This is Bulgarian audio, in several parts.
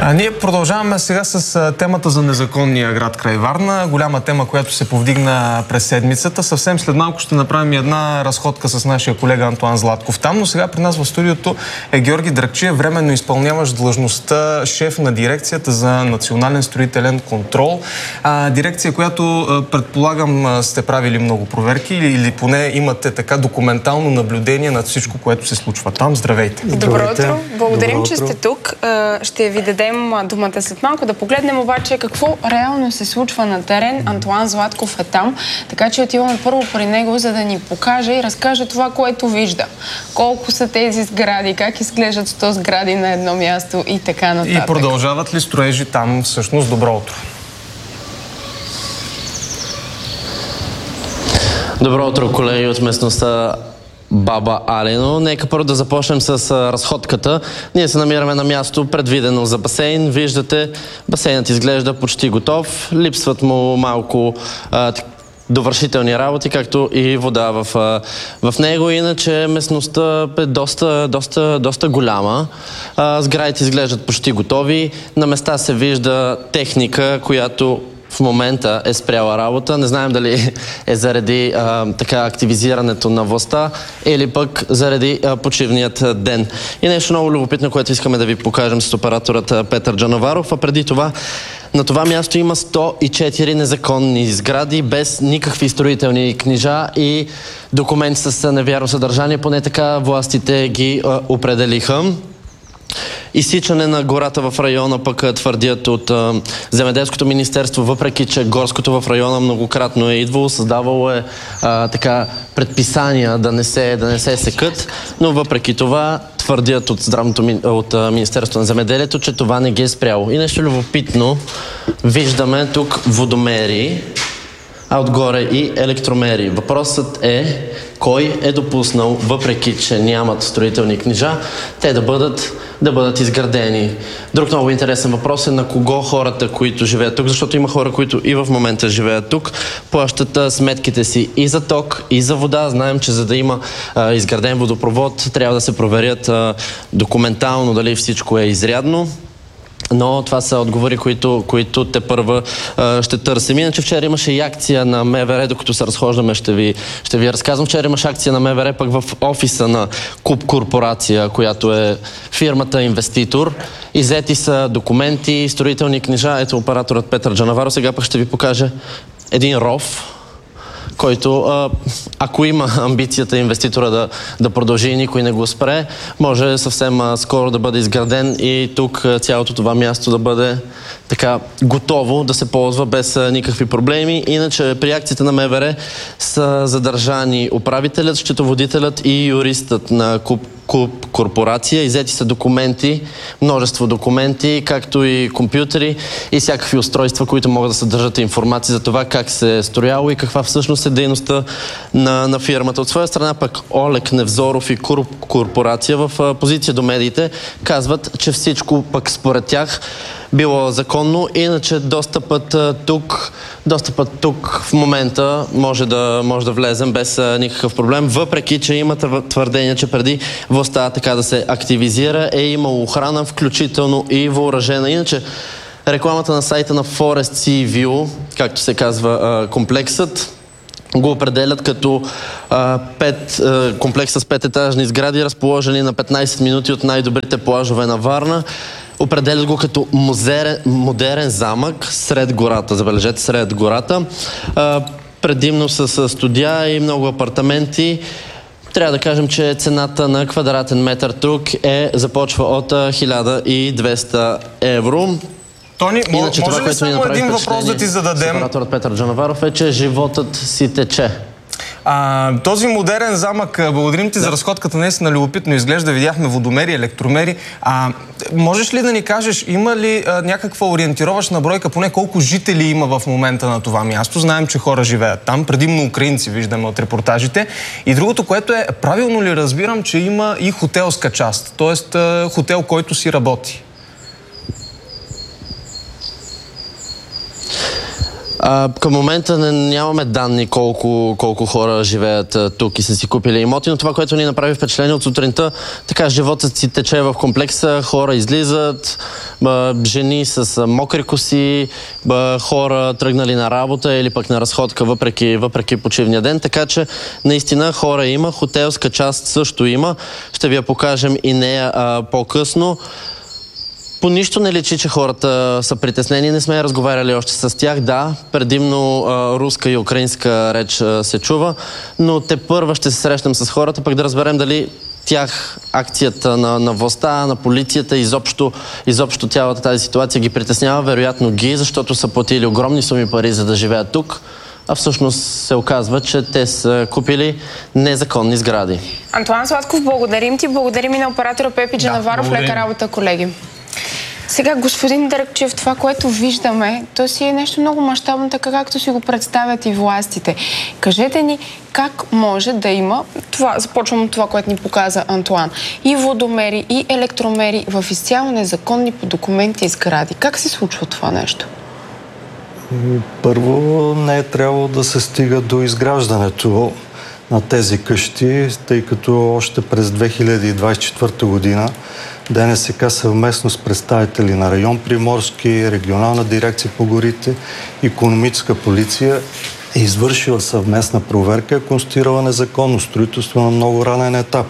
Ние продължаваме сега с темата за незаконния град край Варна. Голяма тема, която се повдигна през седмицата. Съвсем след малко ще направим една разходка с нашия колега Антоан Златков там, но сега при нас в студиото е Георги Драгчиев, временно изпълняващ длъжността шеф на дирекцията за национален строителен контрол. Дирекция, която предполагам сте правили много проверки или поне имате така документално наблюдение над всичко, което се случва там. Здравейте! Добро утро! Благодарим, че сте тук. Ще ви дадем думата след малко. Да погледнем обаче какво реално се случва на терен. Антоан Златков е там, така че отиваме първо при него, за да ни покаже и разкаже това, което вижда. Колко са тези сгради, как изглеждат 100 сгради на едно място и така нататък. И продължават ли строежи там всъщност? Добро утро! Добро утро, колеги от местността Баба Алино. Нека първо да започнем с разходката. Ние се намираме на място, предвидено за басейн. Виждате, басейнът изглежда почти готов. Липсват му малко довършителни работи, както и вода в него. Иначе местността е доста голяма. Сградите изглеждат почти готови. На места се вижда техника, която в момента е спряла работа. Не знаем дали е заради така активизирането на властта или пък заради почивният ден. И нещо много любопитно, което искаме да ви покажем с операторът Петър Джановаров. А преди това, на това място има 104 незаконни сгради без никакви строителни книжа и документи с невярно съдържание. Поне така властите ги определиха. Изсичане на гората в района пък твърдят от Земеделското министерство, въпреки че горското в района многократно е идвало, създавало е така предписания да не се секат, но въпреки това твърдят от Министерството на земеделието, че това не ги е спряло. И нещо любопитно, виждаме тук водомери, а отгоре и електромери. Въпросът е кой е допуснал, въпреки че нямат строителни книжа, те да бъдат изградени. Друг много интересен въпрос е на кого хората, които живеят тук, защото има хора, които и в момента живеят тук, плащат сметките си и за ток, и за вода. Знаем, че за да има изграден водопровод, трябва да се проверят документално дали всичко е изрядно. Но това са отговори, които тепърва ще търсим. Иначе вчера имаше и акция на МВР, докато се разхождаме, ще ви разказвам. Вчера имаше акция на МВР пък в офиса на Куб Корпорация, която е фирмата инвеститор. Иззети са документи, строителни книжа. Ето операторът Петър Джановаров. Сега пък ще ви покаже един ров, който, ако има амбицията инвеститора да продължи и никой не го спре, може съвсем скоро да бъде изграден и тук цялото това място да бъде така готово да се ползва без никакви проблеми. Иначе при акцията на МВР са задържани управителят, счетоводителят и юристът на Куб Корпорация. Иззети са документи, множество документи, както и компютри и всякакви устройства, които могат да съдържат информация за това как се е строяло и каква всъщност е дейността на фирмата. От своя страна пък Олег Невзоров и Корпорация в позиция до медиите казват, че всичко пък според тях било законно, иначе достъпът тук в момента може да влезем без никакъв проблем, въпреки че има твърдение, че преди властта така да се активизира е имало охрана, включително и въоръжена. Иначе рекламата на сайта на Forest Sea View, както се казва комплексът, го определят като комплекс с 5-етажни сгради, разположени на 15 минути от най-добрите плажове на Варна. Определят го като модерен замък сред гората. Забележете, сред гората. Предимно с студия и много апартаменти. Трябва да кажем, че цената на квадратен метър тук започва от 1200 евро. Тони, може ли само един въпрос да ти зададем? Операторът Петър Джановаров е, че животът си тече. Този модерен замък, благодарим ти за разходката, наистина любопитно изглежда, видяхме водомери, електромери. Можеш ли да ни кажеш, има ли някаква ориентировъчна бройка, поне колко жители има в момента на това място? Знаем, че хора живеят там, предимно украинци виждаме от репортажите. И другото, което е, правилно ли разбирам, че има и хотелска част, т.е. хотел, който си работи? Към момента нямаме данни колко хора живеят тук и са си купили имоти, но това, което ни направи впечатление от сутринта, така животът си тече в комплекса, хора излизат, жени с мокри коси, хора тръгнали на работа или пък на разходка въпреки почивния ден, така че наистина хора има, хотелска част също има, ще ви я покажем и нея по-късно. По нищо не личи, че хората са притеснени. Не сме разговаряли още с тях. Да, предимно руска и украинска реч се чува, но тепърва ще се срещнем с хората, пък да разберем дали тях акцията на властта, на полицията, изобщо цялата тази ситуация ги притеснява. Вероятно ги, защото са платили огромни суми пари, за да живеят тук. А всъщност се оказва, че те са купили незаконни сгради. Антоан Златков, благодарим ти. Благодарим и на оператора Пепи Джанаваров. Лека работа, колеги. Сега, господин Дъргчев, това, което виждаме, то си е нещо много мащабно, така както си го представят и властите. Кажете ни как може да има, започвам от това, което ни показа Антоан, и водомери, и електромери в изцяло незаконни по документи и сгради. Как се случва това нещо? Първо, не е трябвало да се стига до изграждането на тези къщи, тъй като още през 2024 година ДНСК съвместно с представители на район Приморски, регионална дирекция по горите, икономическа полиция е извършила съвместна проверка и констатирала незаконно строителство на много ранен етап.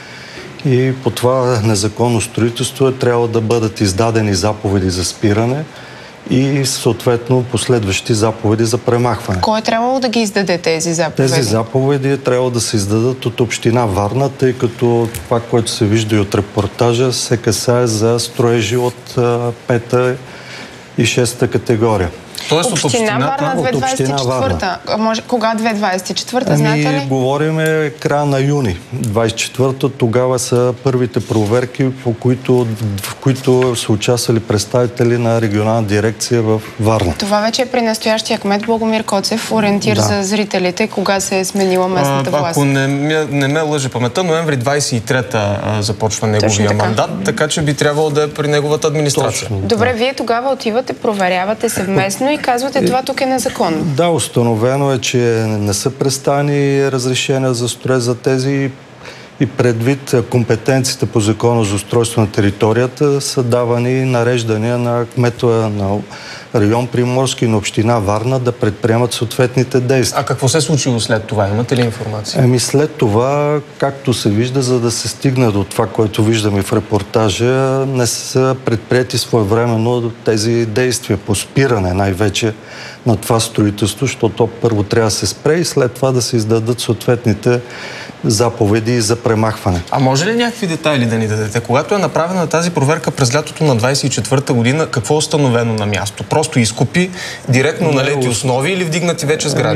И по това незаконно строителство е трябвало да бъдат издадени заповеди за спиране и съответно последващи заповеди за премахване. Кой е трябвало да ги издаде тези заповеди? Тези заповеди е трябвало да се издадат от община Варна, тъй като това, което се вижда и от репортажа, се касае за строежи от 5-та и 6-та категория. Тоест община Варна 2024-та. Кога 2024-та, знаете ли? Говорим края на юни 2024-та. Тогава са първите проверки, в които са участвали представители на регионална дирекция в Варна. Това вече е при настоящия кмет Благомир Коцев. Ориентир за зрителите, кога се е сменила местната власт. Ако не ме лъже паметта, ноември 23-та започва неговия мандат, така че би трябвало да е при неговата администрация. Точно, добре, вие тогава отивате, проверявате съвместно и казвате, това тук е незаконно. Да, установено е, че не са представени разрешения за строеж за тези и предвид компетенциите по Закона за устройство на територията са давани нареждания на кметове на район Приморски и на община Варна да предприемат съответните действия. А какво се е случило след това? Имате ли информация? След това, както се вижда, за да се стигне до това, което виждаме в репортажа, не са предприяти своевременно тези действия по спиране най-вече на това строителство, защото първо трябва да се спре и след това да се издадат съответните заповеди за премахване. А може ли някакви детайли да ни дадете? Когато е направена тази проверка през лятото на 24-та година, какво е установено на място? Просто изкупи, директно налети основи или вдигнати вече сгради?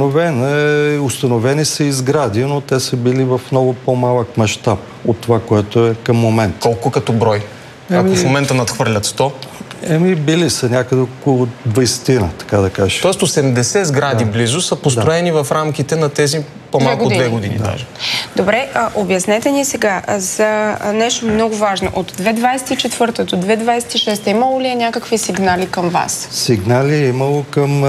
Установени са и сгради, но те са били в много по-малък мащаб от това, което е към момента. Колко като брой? Ако в момента надхвърлят 100? Били са някъде около 20-тина, така да кажа. Тоест 80 сгради близо са построени в рамките на тези по-малко 2 години. Даже. Добре, обяснете ни сега за нещо много важно. От 2024 до 2026 имало ли е някакви сигнали към вас? Сигнали е имало към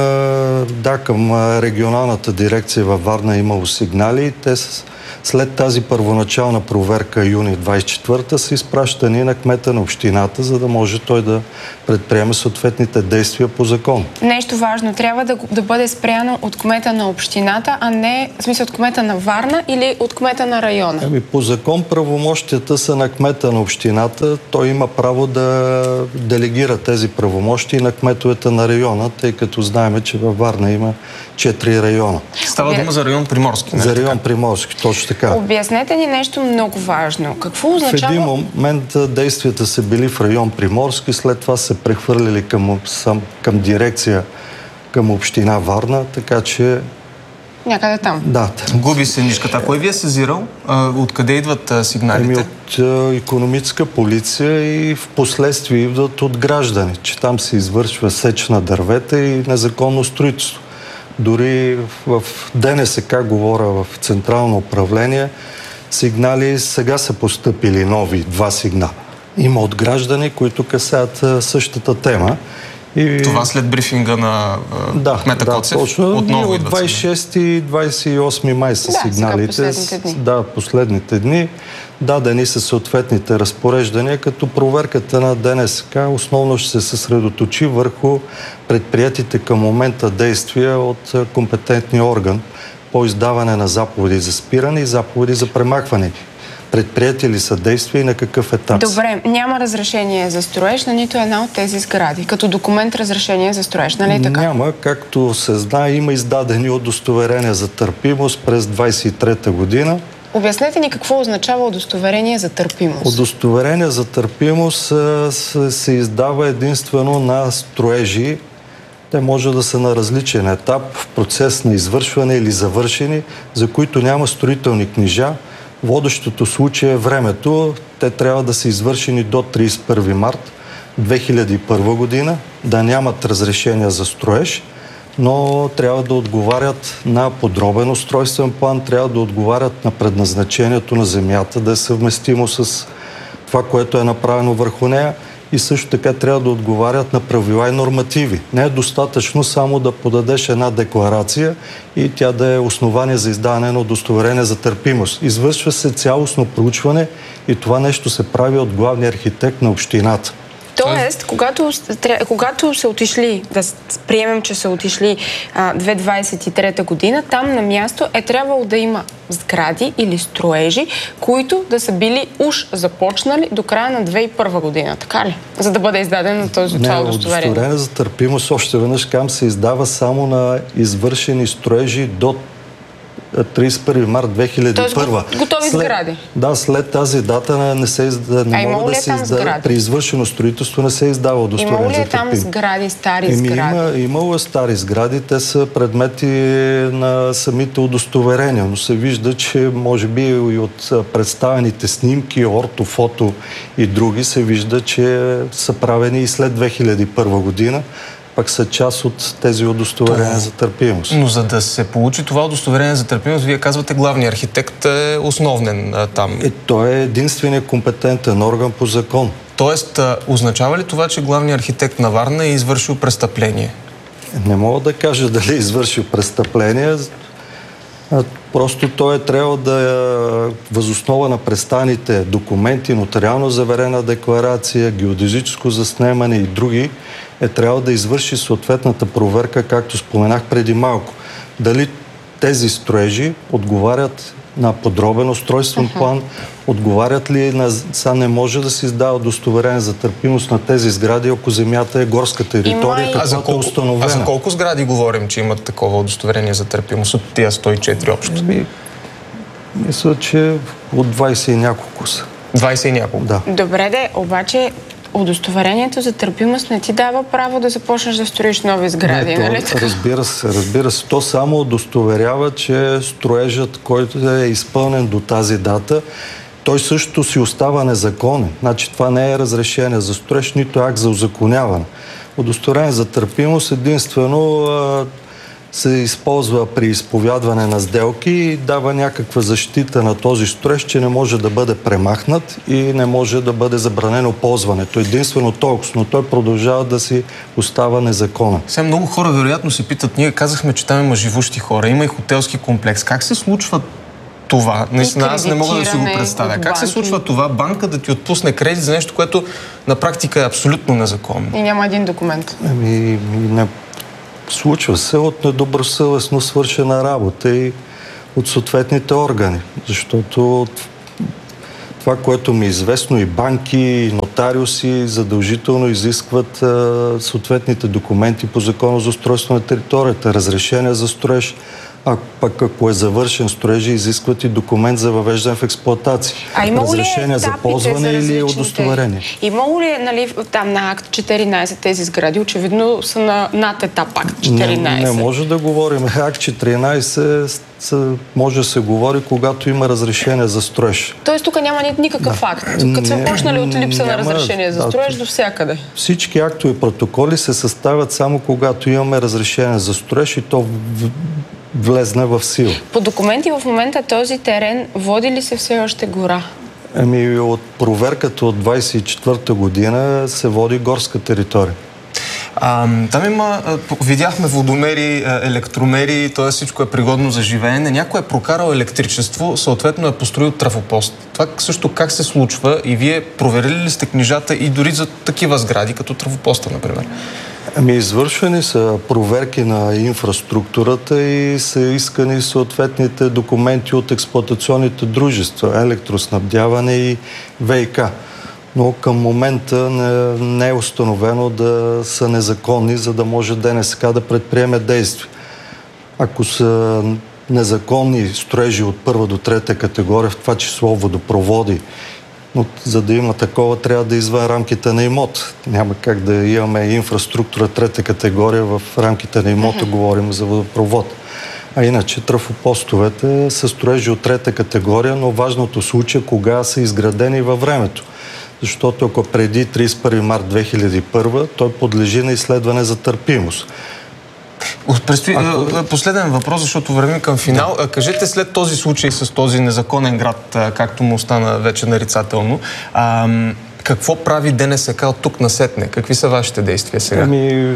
регионалната дирекция във Варна е имало сигнали. Те след тази първоначална проверка юни 24-та са изпращани на кмета на общината, за да може той да предприеме съответните действия по закон. Нещо важно. Трябва да бъде спряно от кмета на общината, а не в смисъл от кмета на Варна или от кмета на района? По закон правомощията са на кмета на общината. Той има право да делегира тези правомощи на кметовете на района, тъй като знаем, че във Варна има 4 района. Става дума за район Приморски. За район Приморски, точно така. Обяснете ни нещо много важно. Какво означава? В един момент действията са били в район Приморски, след това се прехвърлили към дирекция, към община Варна, така че... Някъде там. Да. Губи се нишката. Кой ви е сезирал? Откъде идват сигналите? От икономическа полиция и в последствие идват от граждани, че там се извършва сеч на дървета и незаконно строителство. Дори в ДНСК, говоря в Централно управление, сигнали сега са постъпили нови 2 сигнала. Има от граждани, които касаят същата тема И... Това след брифинга на кмета Коцев? Точно. Отново от 26 и 28 май са сигналите. Последните дни. Дадени са съответните разпореждания, като проверката на ДНСК основно ще се съсредоточи върху предприятите към момента действия от компетентния орган по издаване на заповеди за спиране и заповеди за премахване. Предприятия ли са действия и на какъв етап? Добре, няма разрешение за строеж на нито една от тези сгради. Като документ разрешение за строеж, нали така? Няма. Както се знае, има издадени удостоверения за търпимост през 23-та година. Обяснете ни какво означава удостоверение за търпимост. Удостоверение за търпимост се издава единствено на строежи. Те може да са на различен етап, в процес на извършване или завършени, за които няма строителни книжа. Водещото случай е времето. Те трябва да са извършени до 31 март 2001 година, да нямат разрешение за строеж, но трябва да отговарят на подробен устройствен план, трябва да отговарят на предназначението на земята, да е съвместимо с това, което е направено върху нея, и също така трябва да отговарят на правила и нормативи. Не е достатъчно само да подадеш една декларация и тя да е основание за издаване на удостоверение за търпимост. Извършва се цялостно проучване и това нещо се прави от главния архитект на общината. Тоест, когато са отишли, да приемем, че са отишли 2023 година, там на място е трябвало да има сгради или строежи, които да са били уж започнали до края на 2001 година. Така ли? За да бъде издадено това удостоверение. Удостоверение за търпимост, още веднъж кам, се издава само на извършени строежи до 31 март 2001. Тоест готови сгради? Да, след тази дата не се може да се издава. При извършено строителство не се издава удостоверение за търпимост. Имало ли е там сгради, стари сгради? Имало е стари сгради. Те са предмети на самите удостоверения, но се вижда, че може би и от представените снимки, ортофото и други се вижда, че са правени и след 2001 година. Пък са част от тези удостоверения за търпимост. Но за да се получи това удостоверение за търпимост, вие казвате, главният архитект е основен там. Той е единственият компетентен орган по закон. Тоест, означава ли това, че главният архитект на Варна е извършил престъпление? Не мога да кажа дали е извършил престъпление. Просто той е трябвало да възоснова на представените документи, нотариално заверена декларация, геодезическо заснемане и други, е трябвало да извърши съответната проверка, както споменах преди малко. Дали тези строежи отговарят на подробен устройствен план, отговарят ли сега не може да се издава удостоверение за търпимост на тези сгради, ако земята е горска територия, каквато е установена. А за колко сгради говорим, че имат такова удостоверение за търпимост от тия 104 общо? Мисля, че от 20 и няколко са. 20 и няколко? Да. Добре, обаче удостоверението за търпимост не ти дава право да започнеш да строиш нови сгради, нали така? Разбира се. То само удостоверява, че строежът, който е изпълнен до тази дата, той също си остава незаконен. Значи това не е разрешение за строеж, нито акт за узаконяване. Удостоверение за търпимост единствено се използва при изповядване на сделки и дава някаква защита на този строеж, че не може да бъде премахнат и не може да бъде забранено ползването. Единствено толкова, но той продължава да си остава незаконен. Сега много хора вероятно се питат, ние казахме, че там има живущи хора, има и хотелски комплекс. Как се случва това? Наистина, аз не мога да си го представя. Как се случва това банка да ти отпусне кредит за нещо, което на практика е абсолютно незаконно? И няма един документ. Случва се от недобросъвестно свършена работа и от съответните органи. Защото това, което ми е известно, и банки, и нотариуси задължително изискват съответните документи по Закона за устройство на територията, разрешение за строеж, а пък ако е завършен строежи, изискват и документ за въвеждане в експлоатация. Разрешение за ползване или удостоверение. Имало ли там на акт 14 тези сгради? Очевидно са над етап акт 14. Не може да говорим. Акт 14 може да се говори, когато има разрешение за строеж. Тоест тук няма никакъв акт. Тук сме почнали от липса на разрешение за строеж до всякъде. Всички актове и протоколи се съставят само когато имаме разрешение за строеж и то влезне в сила. По документи в момента този терен води ли се все още гора? От проверката от 24-та година се води горска територия. Там видяхме водомери, електромери, т.е. всичко е пригодно за живеене. Някой е прокарал електричество, съответно е построил трафопост. Това също как се случва и вие проверили ли сте книжата и дори за такива сгради, като трафопоста, например? Извършени са проверки на инфраструктурата и са искани съответните документи от експлоатационните дружества, електроснабдяване и ВиК. Но към момента не е установено да са незаконни, за да може ДНСК да предприеме действия. Ако са незаконни строежи от първа до трета категория, в това число водопроводи, но за да има такова, трябва да извън рамките на имот. Няма как да имаме инфраструктура трета категория в рамките на имота, говорим за водопровод. А иначе трафопостовете са строежи от трета категория, но важното случай е кога са изградени във времето. Защото ако преди 31 март 2001, той подлежи на изследване за търпимост. Последен въпрос, защото вървим към финал. Да. Кажете, след този случай с този незаконен град, както му остана вече нарицателно, какво прави ДНСК от тук насетне? Какви са вашите действия сега?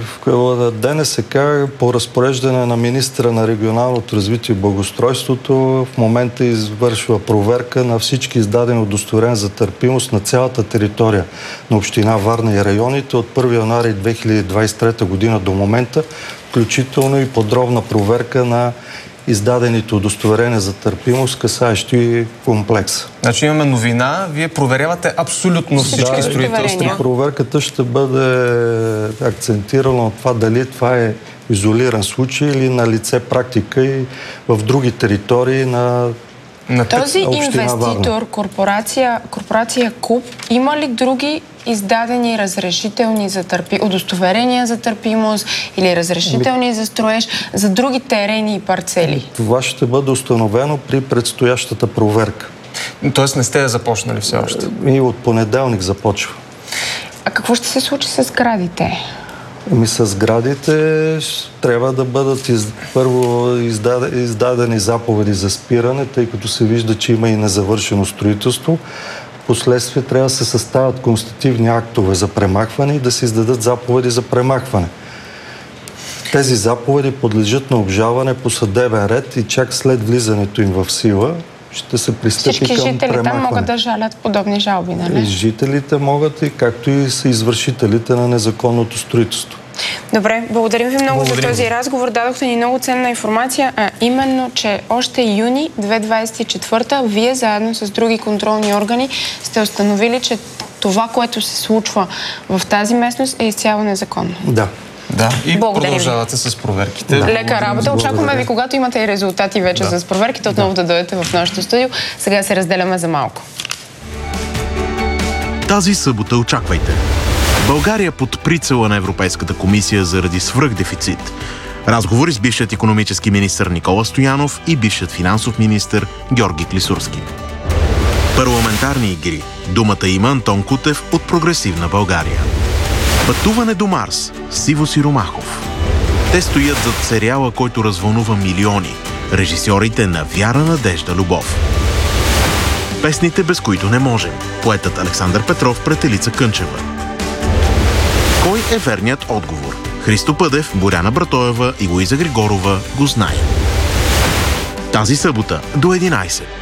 ДНСК по разпореждане на министра на регионалното развитие и благоустройството в момента извършва проверка на всички издадени удостоверения за търпимост на цялата територия на община Варна и районите от 1 януари 2023 година до момента, включително и подробна проверка на издадените удостоверения за търпимост, касаещи комплекса. Значи имаме новина, вие проверявате абсолютно всички строителства. Проверката ще бъде акцентирана от това дали това е изолиран случай или на лице практика и в други територии на този инвеститор, корпорация КУП, има ли други издадени разрешителни за удостоверения за търпимост или разрешителни за строеж за други терени и парцели? Това ще бъде установено при предстоящата проверка. Тоест не сте я започнали все още? И от понеделник започва. А какво ще се случи с сградите? С сградите трябва да бъдат първо издадени заповеди за спиране, тъй като се вижда, че има и незавършено строителство. Впоследствие трябва да се съставят констативни актове за премахване и да се издадат заповеди за премахване. Тези заповеди подлежат на обжалване по съдебен ред и чак след влизането им в сила ще се пристъпи към премахване. Всички жители там могат да жалят подобни жалби, нали? Жителите могат и както и са извършителите на незаконното строителство. Добре, благодарим ви много за този разговор. Дадохте ни много ценна информация, а именно, че още юни 2024 вие заедно с други контролни органи сте установили, че това, което се случва в тази местност е изцяло незаконно. Да. Да, и продължавате с проверките. Да. Лека работа. Очакваме ви, когато имате и резултати вече с проверките, отново да дойдете в нашото студио. Сега се разделяме за малко. Тази събота очаквайте. България под прицела на Европейската комисия заради свръхдефицит. Разговори с бившият икономически министър Никола Стоянов и бившият финансов министър Георги Клисурски. Парламентарни игри. Думата има Антон Кутев от Прогресивна България. Пътуване до Марс с Иво Сиромахов. Те стоят зад сериала, който развълнува милиони. Режисьорите на Вяра, надежда, любов. Песните, без които не можем. Поетът Александър Петров пред Елица Кънчева. Кой е верният отговор? Христо Пъдев, Боряна Братоева и Луиза Григорова го знаят. Тази събота до 11.